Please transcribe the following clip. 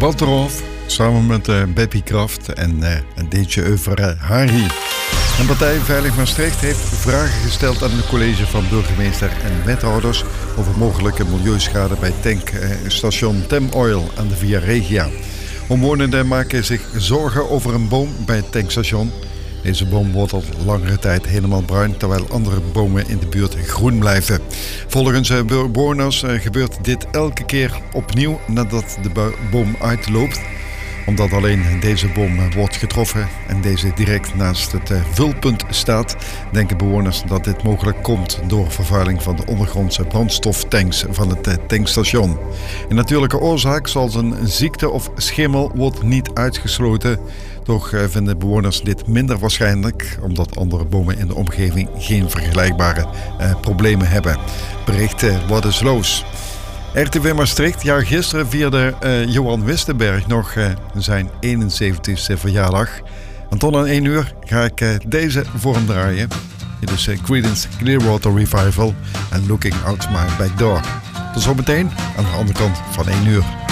Balterhof samen met Beppie Kraft en een deeltje over Harry. De partij Veilig Maastricht heeft vragen gesteld aan het college van burgemeester en wethouders over mogelijke milieuschade bij tankstation Tem Oil aan de Via Regia. Omwonenden maken zich zorgen over een boom bij het tankstation. Deze boom wordt al langere tijd helemaal bruin, terwijl andere bomen in de buurt groen blijven. Volgens bewoners gebeurt dit elke keer opnieuw nadat de boom uitloopt. Omdat alleen deze boom wordt getroffen en deze direct naast het vulpunt staat, denken bewoners dat dit mogelijk komt door vervuiling van de ondergrondse brandstoftanks van het tankstation. Een natuurlijke oorzaak zoals een ziekte of schimmel wordt niet uitgesloten. Toch vinden bewoners dit minder waarschijnlijk, omdat andere bomen in de omgeving geen vergelijkbare problemen hebben. Bericht What is Loos. RTV Maastricht, ja, gisteren vierde Johan Wistenberg nog zijn 71ste verjaardag. En tot aan 1 uur ga ik deze voor hem draaien. Dit is Creedence Clearwater Revival en Looking Out My Back Door. Tot zometeen aan de andere kant van 1 uur.